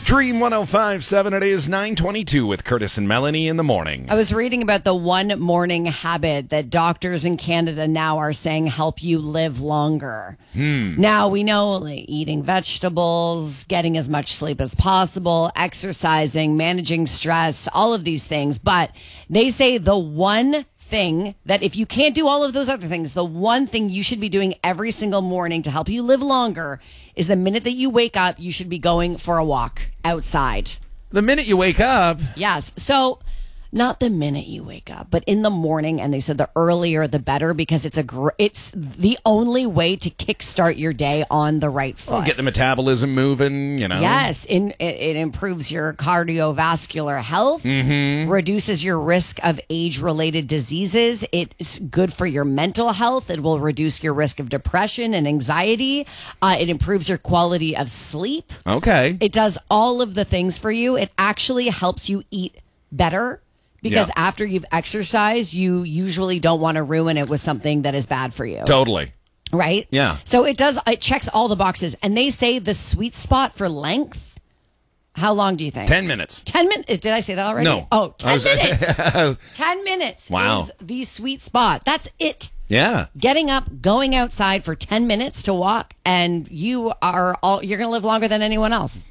Dream 105.7. It is 9:22 with Curtis and Melanie in the morning. I was reading about the one morning habit that doctors in Canada now are saying help you live longer. Now, we know like, eating vegetables, getting as much sleep as possible, exercising, managing stress, all of these things. But they say the one thing that if you can't do all of those other things, the one thing you should be doing every single morning to help you live longer is the minute that you wake up, you should be going for a walk outside. The minute you wake up. Yes. So not the minute you wake up, but in the morning. And they said the earlier, the better, because it's the only way to kickstart your day on the right foot. Get the metabolism moving, you know. Yes. It improves your cardiovascular health, reduces your risk of age-related diseases. It's good for your mental health. It will reduce your risk of depression and anxiety. It improves your quality of sleep. Okay. It does all of the things for you. It actually helps you eat better. Because after you've exercised, you usually don't want to ruin it with something that is bad for you. Totally. Right? Yeah. So it checks all the boxes. And they say the sweet spot for length, how long do you think? 10 minutes. 10 minutes. Did I say that already? No. Oh, 10 minutes. 10 minutes Wow. is the sweet spot. That's it. Yeah. Getting up, going outside for 10 minutes to walk, and you're going to live longer than anyone else.